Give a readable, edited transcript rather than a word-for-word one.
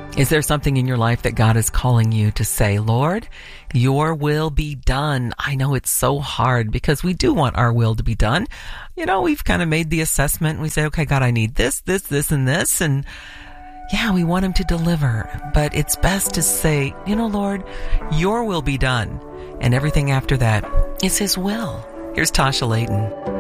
Is there something in your life that God is calling you to say, Lord, your will be done? I know it's so hard because we do want our will to be done. You know, we've kind of made the assessment and we say, okay, God, I need this, this, this, and this. And yeah, we want him to deliver, but it's best to say, you know, Lord, your will be done. And everything after that is his will. Here's Tasha Layton.